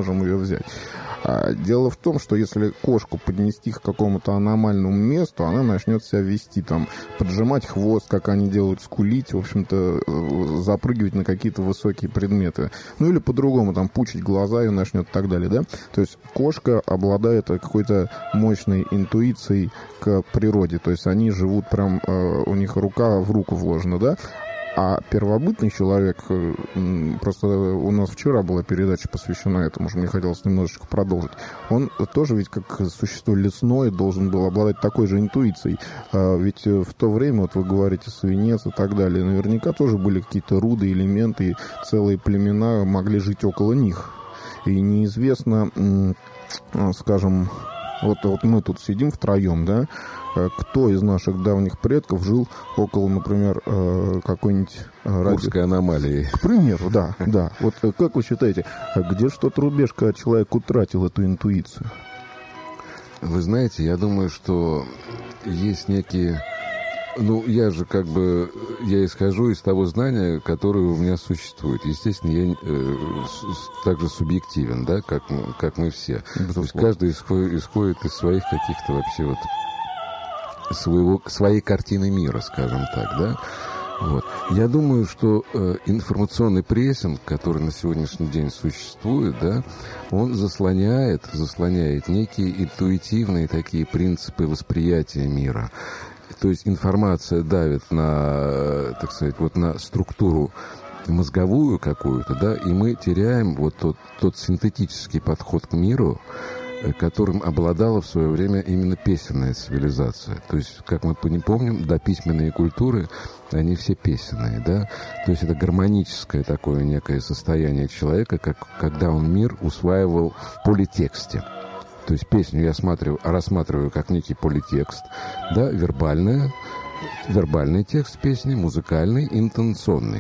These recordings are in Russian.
можем ее взять. Дело в том, что если кошку поднести к какому-то аномальному месту, она начнет себя вести, там, поджимать хвост, как они делают, скулить, в общем-то, запрыгивать на какие-то высокие предметы. Ну, или по-другому, там, пучить глаза ее начнет и так далее, да? То есть кошка обладает какой-то мощной интуицией к природе. То есть они живут прям, у них рука в руку вложена, да? А первобытный человек, просто у нас вчера была передача, посвящена этому, мне хотелось немножечко продолжить, он тоже ведь как существо лесное должен был обладать такой же интуицией. Ведь в то время, вот вы говорите, свинец и так далее, наверняка тоже были какие-то руды, элементы, и целые племена могли жить около них. И неизвестно, скажем, вот мы тут сидим втроем, да, кто из наших давних предков жил около, например, какой-нибудь... Курской аномалии. К примеру, да. Вот как вы считаете, где ж тот рубеж, когда человек утратил эту интуицию? Вы знаете, я думаю, что есть некие... Ну, я же я исхожу из того знания, которое у меня существует. Естественно, я также субъективен, да, как мы все. То есть каждый исходит из своих каких-то вообще вот своей картины мира, скажем так, да. Вот. Я думаю, что информационный прессинг, который на сегодняшний день существует, да, он заслоняет некие интуитивные такие принципы восприятия мира. То есть информация давит на, так сказать, вот на структуру мозговую какую-то, да, и мы теряем вот тот синтетический подход к миру, которым обладала в свое время именно песенная цивилизация. То есть, как мы не помним, дописьменные культуры, они все песенные, да. То есть это гармоническое такое некое состояние человека, когда он мир усваивал в политексте. То есть песню я рассматриваю как некий политекст, да, вербальный текст песни, музыкальный, интонационный.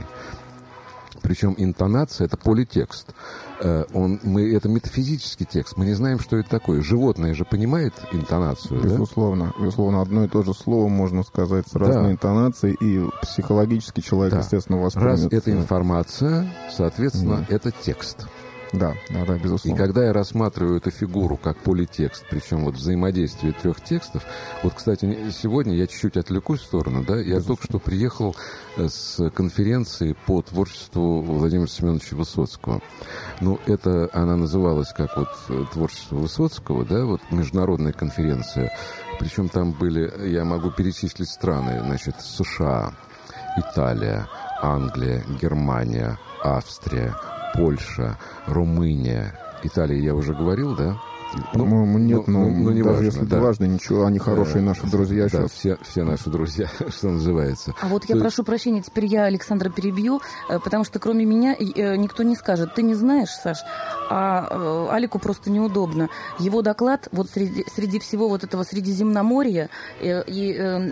Причем интонация — это политекст. Это метафизический текст. Мы не знаем, что это такое. Животное же понимает интонацию, безусловно, да? Безусловно, одно и то же слово можно сказать с разной интонацией, и психологически человек, естественно, воспримет. Раз это информация, соответственно, это текст. Да, безусловно. И когда я рассматриваю эту фигуру как политекст, причем вот взаимодействие трех текстов, вот, кстати, сегодня я чуть-чуть отвлекусь в сторону, да, я только что приехал с конференции по творчеству Владимира Семеновича Высоцкого. Ну, она называлась как вот творчество Высоцкого, да, вот международная конференция, причем там были, я могу перечислить страны, значит, США, Италия, Англия, Германия, Австрия, Польша, Румыния, Италия, я уже говорил, да? По-моему, нет, но не даже важно, если это важно, ничего, они хорошие наши друзья да, сейчас. все наши друзья, что называется. А вот я прошу прощения, теперь я Александра перебью, потому что кроме меня никто не скажет. Ты не знаешь, Саш, а Алику просто неудобно. Его доклад вот среди всего вот этого Средиземноморья и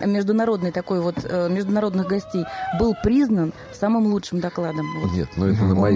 международных гостей был признан самым лучшим докладом. Вот. Нет, но это на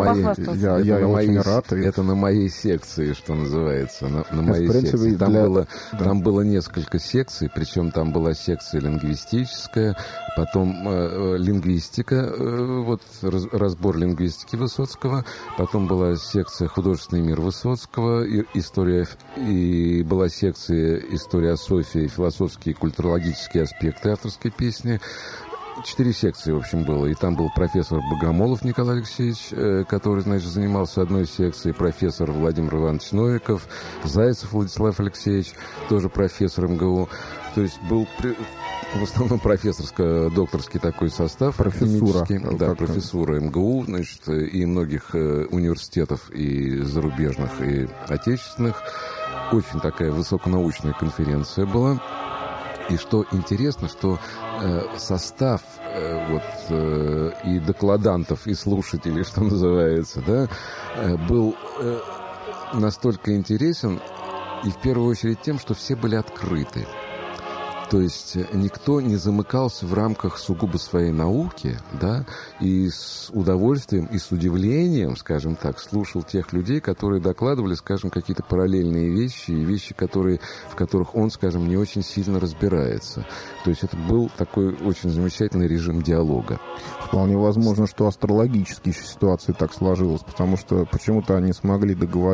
моей секции, что называется. На моей секции. Там было несколько секций, причем там была секция лингвистическая, потом лингвистика, вот разбор лингвистики Высоцкого, потом была секция «Художественный мир Высоцкого», и была секция «Историософия, философские и культурологические аспекты авторской песни». 4 секции, в общем, было. И там был профессор Богомолов Николай Алексеевич, который, значит, занимался одной секцией, профессор Владимир Иванович Новиков, Зайцев Владислав Алексеевич, тоже профессор МГУ. То есть был в основном профессорско-докторский такой состав. Профессура. Да, профессура МГУ, значит, и многих университетов, и зарубежных, и отечественных. Очень такая высоконаучная конференция была. И что интересно, что состав и докладантов, и слушателей, что называется, да, был настолько интересен, и в первую очередь тем, что все были открыты. То есть никто не замыкался в рамках сугубо своей науки, да, и с удовольствием и с удивлением, скажем так, слушал тех людей, которые докладывали, скажем, какие-то параллельные вещи, и вещи, в которых он, скажем, не очень сильно разбирается. То есть это был такой очень замечательный режим диалога. Вполне возможно, что астрологически ситуация так сложилась, потому что почему-то они смогли договориться